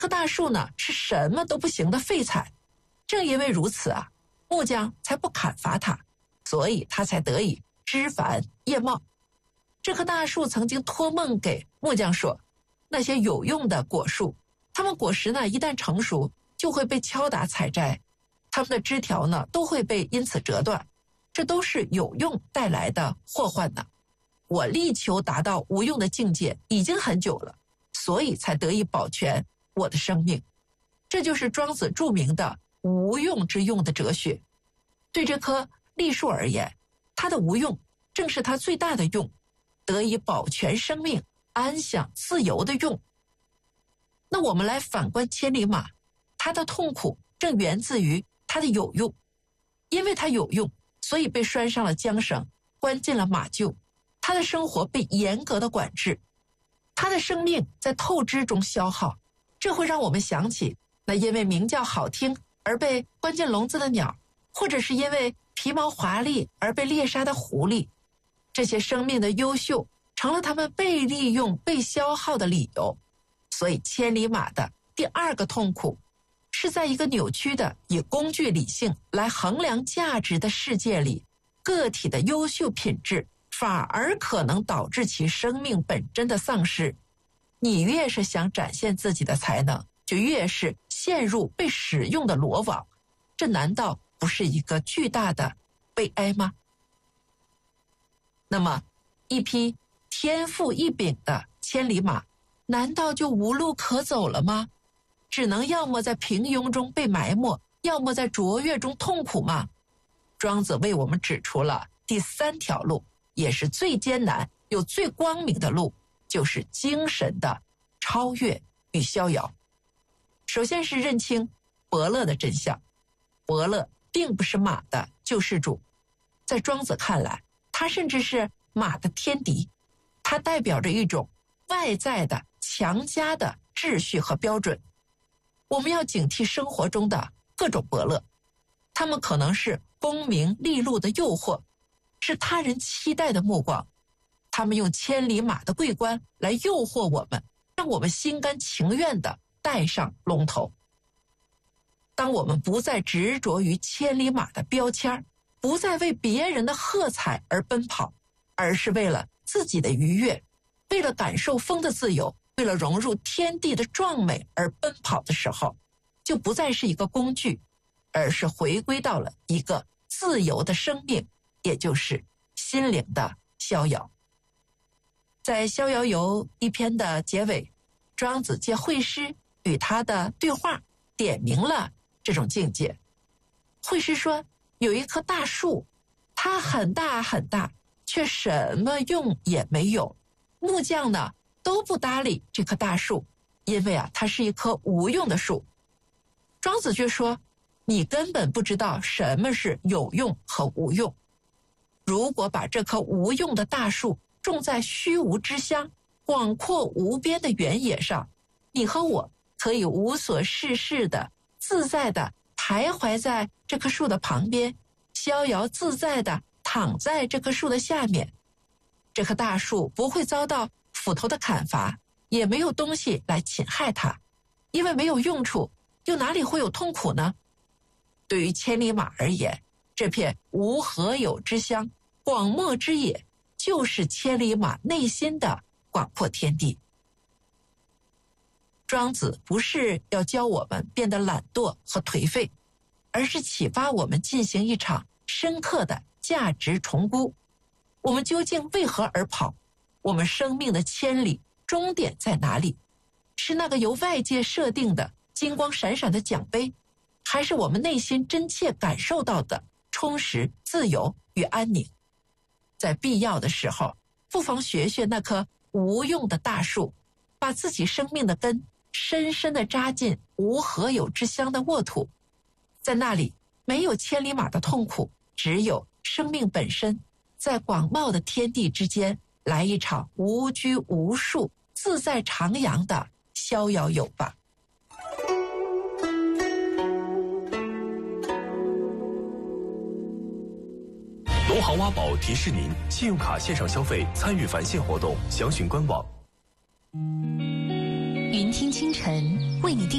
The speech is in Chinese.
棵大树呢是什么都不行的废材。正因为如此啊，木匠才不砍伐它，所以它才得以枝繁叶茂。这棵大树曾经托梦给木匠说，那些有用的果树，它们果实呢一旦成熟就会被敲打采摘，它们的枝条呢都会被因此折断，这都是有用带来的祸患呢。我力求达到无用的境界已经很久了，所以才得以保全我的生命。这就是庄子著名的无用之用的哲学。对这棵栗树而言，它的无用正是它最大的用，得以保全生命、安享自由的用。那我们来反观千里马，它的痛苦正源自于它的有用。因为它有用，所以被拴上了缰绳，关进了马厩。它的生活被严格的管制，它的生命在透支中消耗。这会让我们想起那因为鸣叫好听而被关进笼子的鸟，或者是因为皮毛华丽而被猎杀的狐狸。这些生命的优秀成了他们被利用、被消耗的理由。所以千里马的第二个痛苦，是在一个扭曲的以工具理性来衡量价值的世界里，个体的优秀品质反而可能导致其生命本真的丧失。你越是想展现自己的才能，就越是陷入被使用的罗网。这难道不是一个巨大的悲哀吗？那么，一匹天赋异禀的千里马，难道就无路可走了吗？只能要么在平庸中被埋没，要么在卓越中痛苦吗？庄子为我们指出了第三条路，也是最艰难又最光明的路，就是精神的超越与逍遥。首先是认清伯乐的真相。伯乐并不是马的救世主，在庄子看来，他甚至是马的天敌。它代表着一种外在的强加的秩序和标准。我们要警惕生活中的各种伯乐，他们可能是功名利禄的诱惑，是他人期待的目光。他们用千里马的桂冠来诱惑我们，让我们心甘情愿地戴上龙头。当我们不再执着于千里马的标签，不再为别人的喝彩而奔跑，而是为了自己的愉悦，为了感受风的自由，为了融入天地的壮美而奔跑的时候，就不再是一个工具，而是回归到了一个自由的生命，也就是心灵的逍遥。在《逍遥游》一篇的结尾，庄子借惠施与他的对话点明了这种境界。惠施说，有一棵大树，它很大很大，却什么用也没有。木匠呢都不搭理这棵大树，因为它是一棵无用的树。庄子却说，你根本不知道什么是有用和无用。如果把这棵无用的大树种在虚无之乡、广阔无边的原野上，你和我可以无所事事的、自在的徘徊在这棵树的旁边，逍遥自在的躺在这棵树的下面。这棵大树不会遭到斧头的砍伐，也没有东西来侵害它，因为没有用处，又哪里会有痛苦呢？对于千里马而言，这片无何有之乡、广漠之野，就是千里马内心的广阔天地。庄子不是要教我们变得懒惰和颓废，而是启发我们进行一场深刻的价值重估。我们究竟为何而跑？我们生命的千里终点在哪里？是那个由外界设定的金光闪闪的奖杯，还是我们内心真切感受到的充实、自由与安宁？在必要的时候，不妨学学那棵无用的大树，把自己生命的根深深地扎进无何有之乡的沃土。在那里，没有千里马的痛苦，只有生命本身，在广袤的天地之间来一场无拘无束、自在徜徉的逍遥游吧。 东航挖宝提示您：信用卡线上消费参与返现活动，详询官网。 云听清晨为你定